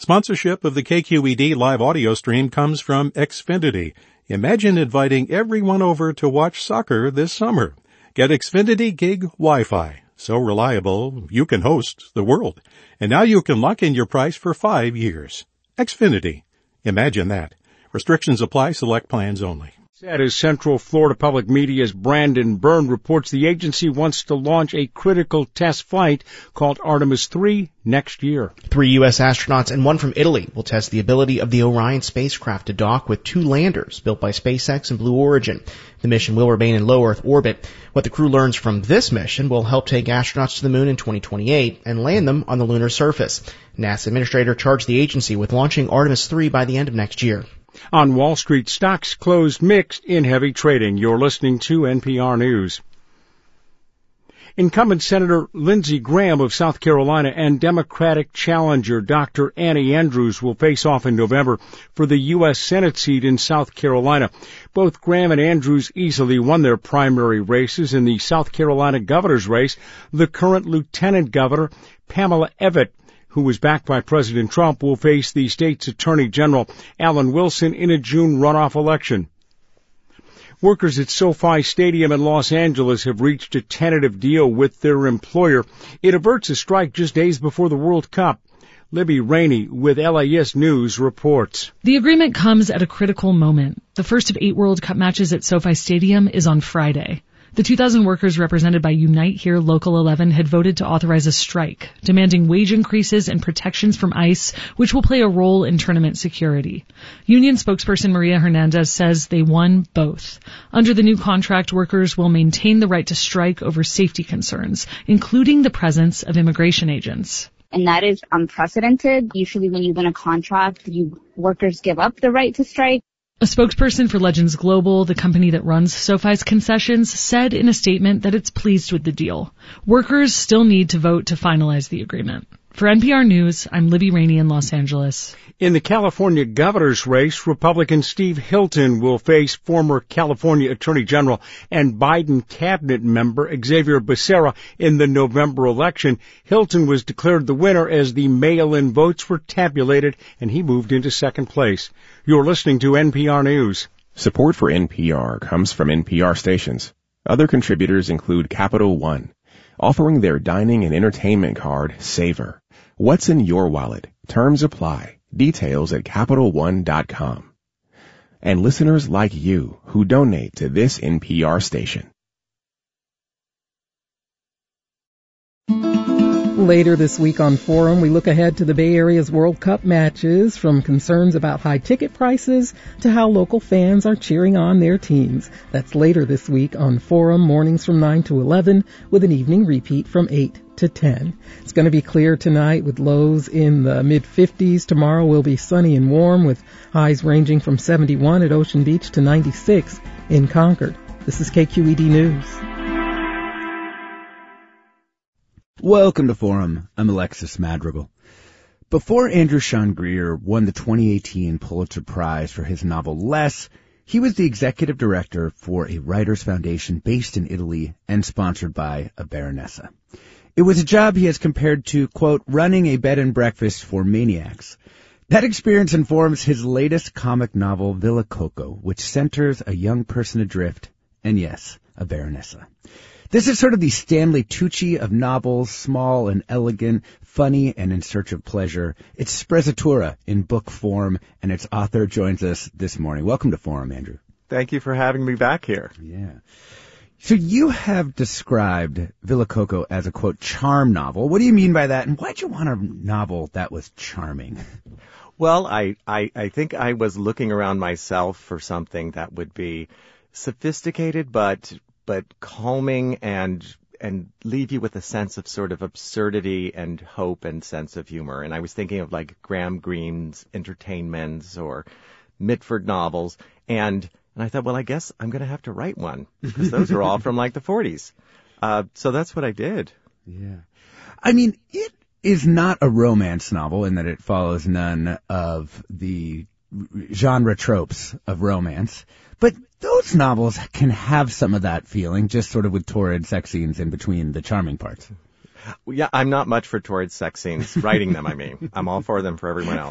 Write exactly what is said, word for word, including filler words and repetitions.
Sponsorship of the K Q E D live audio stream comes from Xfinity. Imagine inviting everyone over to watch soccer this summer. Get Xfinity Gig Wi-Fi. So reliable, you can host the world. And now you can lock in your price for five years. Xfinity. Imagine that. Restrictions apply. Select plans only. Said as Central Florida Public Media's Brandon Byrne reports, the agency wants to launch a critical test flight called Artemis three next year. Three U S astronauts and one from Italy will test the ability of the Orion spacecraft to dock with two landers built by SpaceX and Blue Origin. The mission will remain in low Earth orbit. What the crew learns from this mission will help take astronauts to the moon in twenty twenty-eight and land them on the lunar surface. NASA administrator charged the agency with launching Artemis three by the end of next year. On Wall Street, stocks closed mixed in heavy trading. You're listening to N P R News. Incumbent Senator Lindsey Graham of South Carolina and Democratic challenger Doctor Annie Andrews will face off in November for the U S Senate seat in South Carolina. Both Graham and Andrews easily won their primary races. In the South Carolina governor's race, the current Lieutenant Governor, Pamela Evette, who was backed by President Trump, will face the state's Attorney General, Alan Wilson, in a June runoff election. Workers at SoFi Stadium in Los Angeles have reached a tentative deal with their employer. It averts a strike just days before the World Cup. Libby Rainey with L A S News reports. The agreement comes at a critical moment. The first of eight World Cup matches at SoFi Stadium is on Friday. The two thousand workers represented by Unite Here Local eleven had voted to authorize a strike, demanding wage increases and protections from ICE, which will play a role in tournament security. Union spokesperson Maria Hernandez says they won both. Under the new contract, workers will maintain the right to strike over safety concerns, including the presence of immigration agents. And that is unprecedented. Usually when you win a contract, you workers give up the right to strike. A spokesperson for Legends Global, the company that runs SoFi's concessions, said in a statement that it's pleased with the deal. Workers still need to vote to finalize the agreement. For N P R News, I'm Libby Rainey in Los Angeles. In the California governor's race, Republican Steve Hilton will face former California Attorney General and Biden cabinet member Xavier Becerra in the November election. Hilton was declared the winner as the mail-in votes were tabulated, and he moved into second place. You're listening to N P R News. Support for N P R comes from N P R stations. Other contributors include Capital One, offering their dining and entertainment card, Savor. What's in your wallet? Terms apply. Details at Capital One dot com. And listeners like you who donate to this N P R station. Later this week on Forum, we look ahead to the Bay Area's World Cup matches, from concerns about high ticket prices to how local fans are cheering on their teams. That's later this week on Forum, mornings from nine to eleven, with an evening repeat from eight to ten. It's going to be clear tonight with lows in the mid fifties. Tomorrow will be sunny and warm with highs ranging from seventy-one at Ocean Beach to ninety-six in Concord. This is K Q E D News. Welcome to Forum. I'm Alexis Madrigal. Before Andrew Sean Greer won the twenty eighteen Pulitzer Prize for his novel Less, he was the executive director for a writers' foundation based in Italy and sponsored by a baronessa. It was a job he has compared to, quote, running a bed and breakfast for maniacs. That experience informs his latest comic novel, Villa Coco, which centers a young person adrift, and yes, a baronessa. This is sort of the Stanley Tucci of novels, small and elegant, funny and in search of pleasure. It's Sprezzatura in book form, and its author joins us this morning. Welcome to Forum, Andrew. Thank you for having me back here. Yeah. So you have described Villa Coco as a, quote, charm novel. What do you mean by that, and why'd you want a novel that was charming? Well, I, I, I think I was looking around myself for something that would be sophisticated but but calming and and leave you with a sense of sort of absurdity and hope and sense of humor. And I was thinking of like Graham Greene's Entertainments or Mitford novels. And and I thought, well, I guess I'm going to have to write one because those are all from like the forties. Uh, so that's what I did. Yeah. I mean, it is not a romance novel in that it follows none of the genre tropes of romance. But those novels can have some of that feeling, just sort of with torrid sex scenes in between the charming parts. Well, yeah, I'm not much for torrid sex scenes, writing them, I mean. I'm all for them for everyone else.